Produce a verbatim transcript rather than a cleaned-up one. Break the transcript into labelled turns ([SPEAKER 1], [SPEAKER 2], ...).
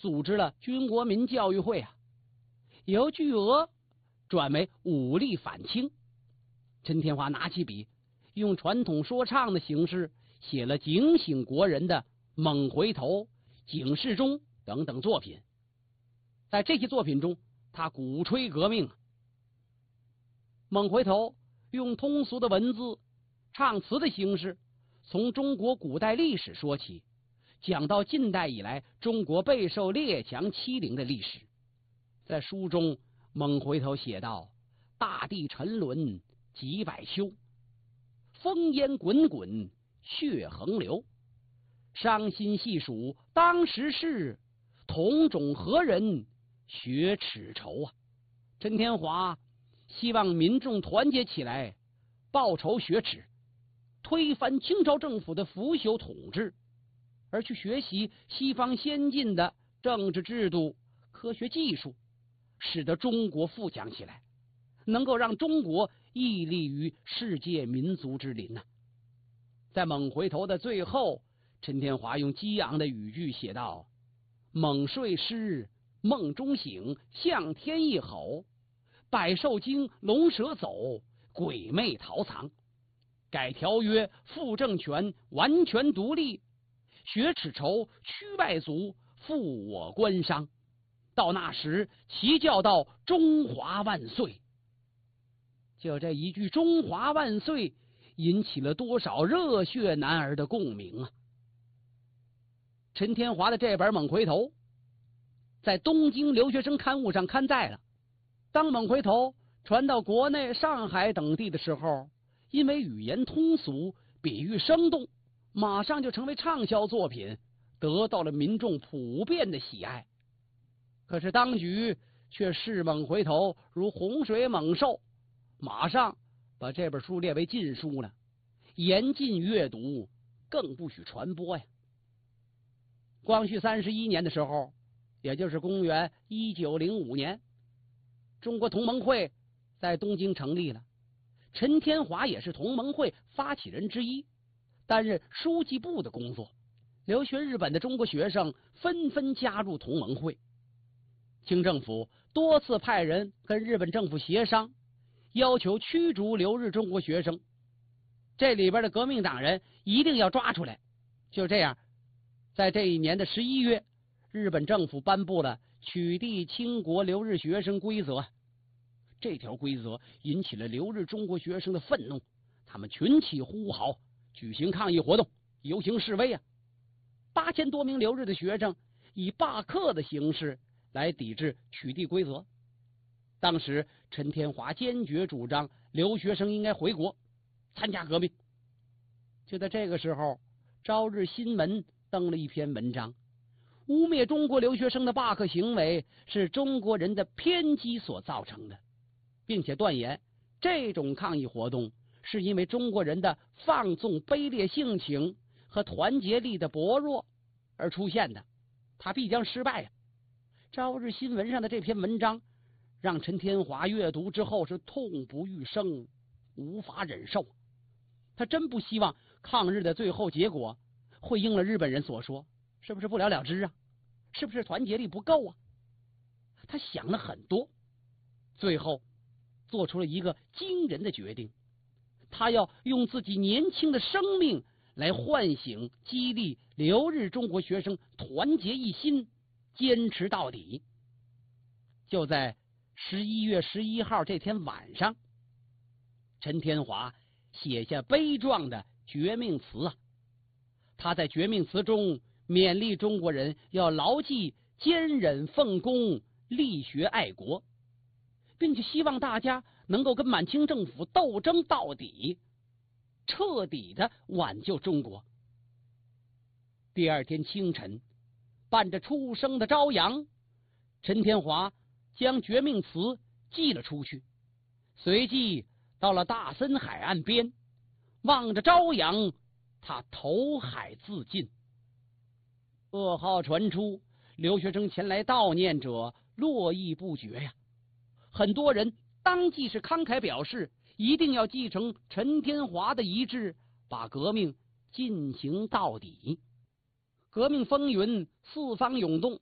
[SPEAKER 1] 组织了军国民教育会啊，由巨额转为武力反清。陈天华拿起笔，用传统说唱的形式写了警醒国人的《猛回头》《警示钟》等等作品。在这些作品中，他鼓吹革命。《猛回头》用通俗的文字、唱词的形式，从中国古代历史说起，讲到近代以来中国备受列强欺凌的历史。在书中，猛回头写道：大地沉沦几百秋，烽烟滚滚血横流，伤心细数当时事，同种何人雪耻仇啊！陈天华希望民众团结起来，报仇雪耻，推翻清朝政府的腐朽统治，而去学习西方先进的政治制度、科学技术，使得中国富强起来，能够让中国屹立于世界民族之林呐、啊。在猛回头的最后，陈天华用激昂的语句写道：猛睡狮，梦中醒，向天一吼，百兽惊，龙蛇走，鬼魅逃藏。改条约，复政权，完全独立，雪耻仇，驱外族，复我官商。到那时，齐叫道中华万岁。就这一句中华万岁，引起了多少热血男儿的共鸣啊！陈天华的这本《猛回头》在东京留学生刊物上刊载了。当《猛回头》传到国内上海等地的时候，因为语言通俗，比喻生动，马上就成为畅销作品，得到了民众普遍的喜爱。可是当局却视《猛回头》如洪水猛兽，马上把这本书列为禁书了，严禁阅读，更不许传播呀。光绪三十一年的时候，也就是公元一九零五年，中国同盟会在东京成立了。陈天华也是同盟会发起人之一，担任书记部的工作。留学日本的中国学生纷纷加入同盟会。清政府多次派人跟日本政府协商，要求驱逐留日中国学生，这里边的革命党人一定要抓出来。就这样，在这一年的十一月，日本政府颁布了取缔清国留日学生规则。这条规则引起了留日中国学生的愤怒，他们群起呼号，举行抗议活动，游行示威啊！八千多名留日的学生以罢课的形式来抵制取缔规则。当时陈天华坚决主张留学生应该回国参加革命。就在这个时候，朝日新闻登了一篇文章，污蔑中国留学生的罢课行为是中国人的偏激所造成的，并且断言这种抗议活动是因为中国人的放纵卑劣性情和团结力的薄弱而出现的，他必将失败啊！朝日新闻上的这篇文章让陈天华阅读之后是痛不欲生，无法忍受。他真不希望抗日的最后结果会应了日本人所说，是不是不了了之啊？是不是团结力不够啊？他想了很多，最后做出了一个惊人的决定，他要用自己年轻的生命来唤醒、激励留日中国学生团结一心，坚持到底。就在十一月十一号这天晚上，陈天华写下悲壮的绝命词啊！他在绝命词中勉励中国人要牢记坚忍奉公、力学爱国，并且希望大家能够跟满清政府斗争到底，彻底的挽救中国。第二天清晨，伴着初升的朝阳，陈天华将绝命词寄了出去，随即到了大森海岸边，望着朝阳，他投海自尽。噩耗传出，留学生前来悼念者络绎不绝呀。很多人当即是慷慨表示，一定要继承陈天华的遗志，把革命进行到底。革命风云四方涌动，